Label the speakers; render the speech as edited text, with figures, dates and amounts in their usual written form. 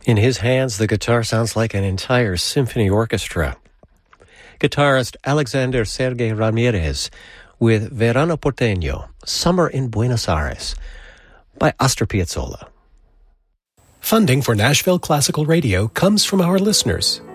Speaker 1: In his hands, the guitar sounds like an entire symphony orchestra. Guitarist Alexander Sergey Ramirez with Verano Porteño, Summer in Buenos Aires, by Astor Piazzolla.
Speaker 2: Funding for Nashville Classical Radio comes from our listeners.